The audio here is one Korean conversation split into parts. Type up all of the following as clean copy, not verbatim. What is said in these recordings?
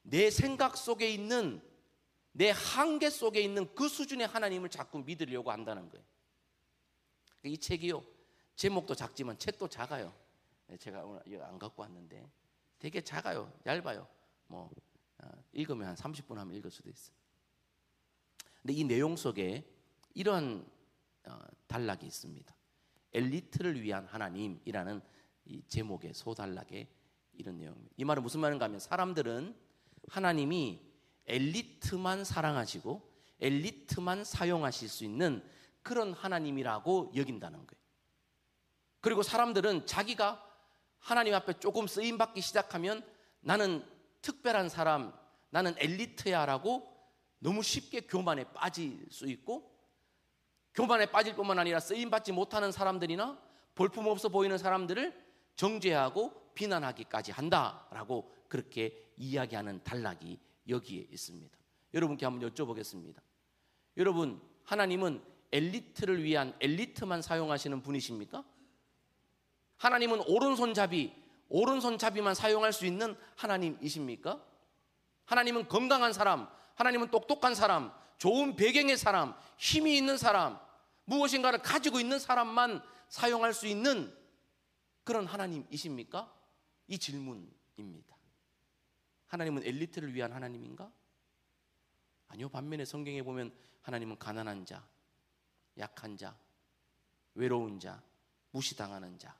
내 생각 속에 있는, 내 한계 속에 있는 그 수준의 하나님을 자꾸 믿으려고 한다는 거예요. 이 책이요, 제목도 작지만 책도 작아요. 제가 오늘 이거 안 갖고 왔는데 되게 작아요. 얇아요. 읽으면 한 30분 하면 읽을 수도 있어요. 근데 이 내용 속에 이런 단락이 있습니다. 엘리트를 위한 하나님이라는 이 제목의 소단락에 이런 내용입니다. 이 말은 무슨 말인가 하면, 사람들은 하나님이 엘리트만 사랑하시고 엘리트만 사용하실 수 있는 그런 하나님이라고 여긴다는 거예요. 그리고 사람들은 자기가 하나님 앞에 조금 쓰임받기 시작하면 나는 특별한 사람, 나는 엘리트야 라고 너무 쉽게 교만에 빠질 수 있고, 교만에 빠질 뿐만 아니라 쓰임받지 못하는 사람들이나 볼품없어 보이는 사람들을 정죄하고 비난하기까지 한다라고 그렇게 이야기하는 단락이 여기에 있습니다. 여러분께 한번 여쭤보겠습니다. 여러분, 하나님은 엘리트를 위한 엘리트만 사용하시는 분이십니까? 하나님은 오른손잡이만 사용할 수 있는 하나님이십니까? 하나님은 건강한 사람, 하나님은 똑똑한 사람, 좋은 배경의 사람, 힘이 있는 사람, 무엇인가를 가지고 있는 사람만 사용할 수 있는 그런 하나님이십니까? 이 질문입니다. 하나님은 엘리트를 위한 하나님인가? 아니요. 반면에 성경에 보면 하나님은 가난한 자, 약한 자, 외로운 자, 무시당하는 자,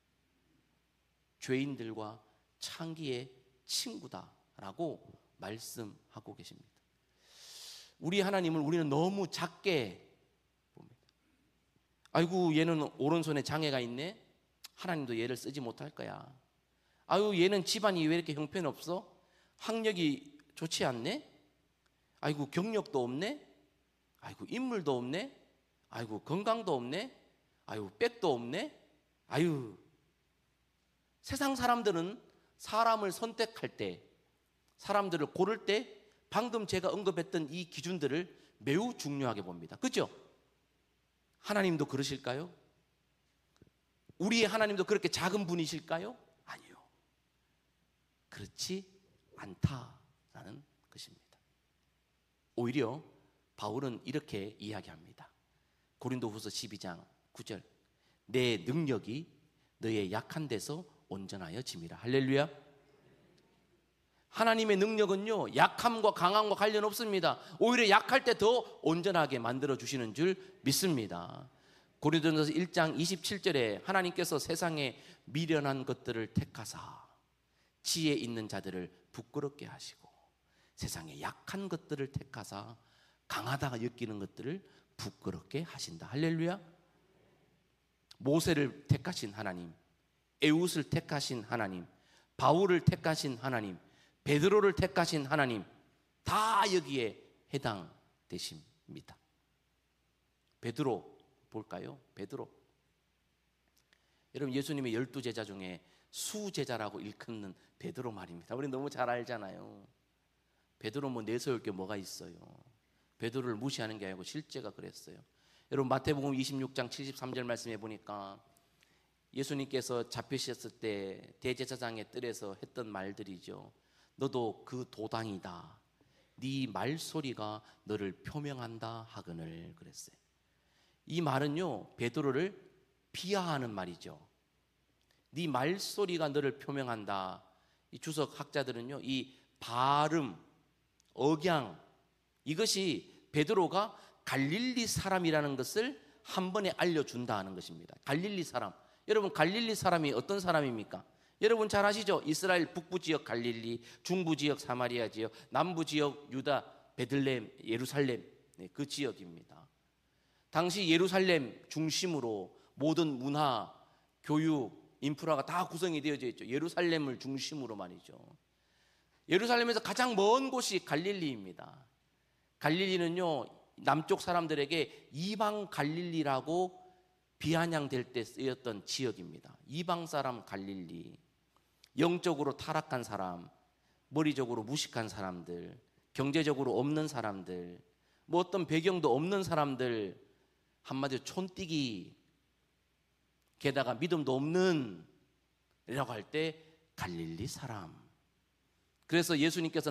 죄인들과 창기의 친구다라고 말씀하고 계십니다. 우리 하나님을 우리는 너무 작게 봅니다. 아이고, 얘는 오른손에 장애가 있네. 하나님도 얘를 쓰지 못할 거야. 아유, 얘는 집안이 왜 이렇게 형편없어? 학력이 좋지 않네? 아이고, 경력도 없네? 아이고, 인물도 없네? 아이고, 건강도 없네? 아이고, 백도 없네? 아유. 세상 사람들은 사람을 선택할 때, 사람들을 고를 때 방금 제가 언급했던 이 기준들을 매우 중요하게 봅니다. 그렇죠? 하나님도 그러실까요? 우리의 하나님도 그렇게 작은 분이실까요? 아니요. 그렇지 않다라는 것입니다. 오히려 바울은 이렇게 이야기합니다. 고린도후서 12장 9절, 내 능력이 너의 약한 데서 온전하여 짐이라. 할렐루야. 하나님의 능력은요, 약함과 강함과 관련 없습니다. 오히려 약할 때 더 온전하게 만들어 주시는 줄 믿습니다. 고린도전서 1장 27절에 하나님께서 세상에 미련한 것들을 택하사 지혜 있는 자들을 부끄럽게 하시고, 세상에 약한 것들을 택하사 강하다가 엮이는 것들을 부끄럽게 하신다. 할렐루야. 모세를 택하신 하나님, 에웃을 택하신 하나님, 바울을 택하신 하나님, 베드로를 택하신 하나님, 다 여기에 해당되십니다. 베드로 볼까요? 베드로. 여러분, 예수님의 12제자 중에 수제자라고 일컫는 베드로 말입니다. 우리 너무 잘 알잖아요. 베드로 내세울 게 뭐가 있어요? 베드로를 무시하는 게 아니고 실제가 그랬어요. 여러분, 마태복음 26장 73절 말씀해 보니까 예수님께서 잡히셨을 때 대제사장의 뜰에서 했던 말들이죠. 너도 그 도당이다. 네 말소리가 너를 표명한다 하거늘 그랬어요. 이 말은요, 베드로를 비하하는 말이죠. 네 말소리가 너를 표명한다. 이 주석 학자들은요, 이 발음, 억양, 이것이 베드로가 갈릴리 사람이라는 것을 한 번에 알려준다 하는 것입니다. 갈릴리 사람. 여러분, 갈릴리 사람이 어떤 사람입니까? 여러분 잘 아시죠? 이스라엘 북부 지역 갈릴리, 중부 지역 사마리아 지역, 남부 지역 유다, 베들레헴, 예루살렘, 그 지역입니다. 당시 예루살렘 중심으로 모든 문화, 교육, 인프라가 다 구성이 되어져 있죠. 예루살렘을 중심으로 말이죠. 예루살렘에서 가장 먼 곳이 갈릴리입니다. 갈릴리는요, 남쪽 사람들에게 이방 갈릴리라고 비아냥될 때 쓰였던 지역입니다. 이방 사람 갈릴리. 영적으로 타락한 사람, 머리적으로 무식한 사람들, 경제적으로 없는 사람들, 어떤 배경도 없는 사람들, 한마디로 촌뛰기, 게다가 믿음도 없는 이라고 할 때 갈릴리 사람. 그래서 예수님께서